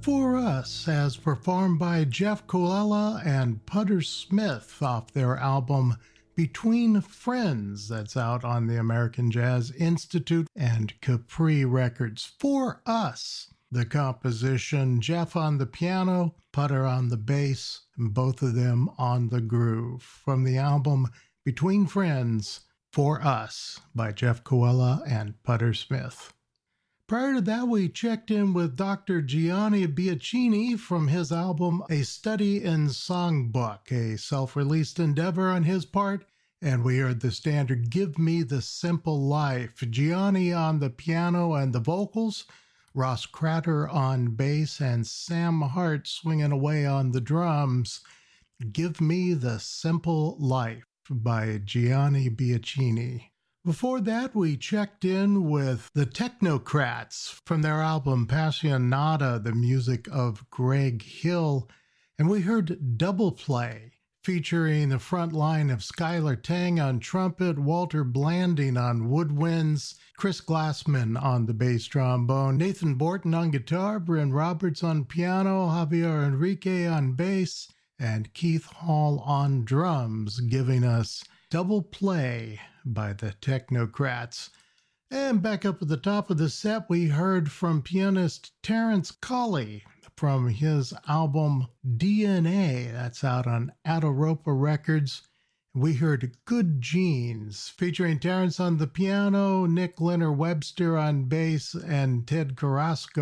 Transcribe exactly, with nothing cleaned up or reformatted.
For Us, as performed by Jeff Coella and Putter Smith off their album Between Friends, that's out on the American Jazz Institute and Capri Records. For Us, the composition, Jeff on the piano, Putter on the bass, and both of them on the groove. From the album Between Friends, For Us by Jeff Coella and Putter Smith. Prior to that, we checked in with Doctor Gianni Biacchini from his album A Study in Songbook, a self-released endeavor on his part, and we heard the standard Give Me the Simple Life. Gianni on the piano and the vocals, Ross Cratter on bass, and Sam Hart swinging away on the drums. Give Me the Simple Life by Gianni Biacchini. Before that, we checked in with the Technocrats from their album Passionata, the music of Greg Hill, and we heard Double Play, featuring the front line of Skylar Tang on trumpet, Walter Blanding on woodwinds, Chris Glassman on the bass trombone, Nathan Borton on guitar, Bryn Roberts on piano, Javier Enrique on bass, and Keith Hall on drums, giving us Double Play by the Technocrats. And back up at the top of the set, we heard from pianist Terrence Colley from his album D N A. That's out on Ataropa Records. We heard Good Genes, featuring Terrence on the piano, Nick Leonard Webster on bass, and Ted Carrasco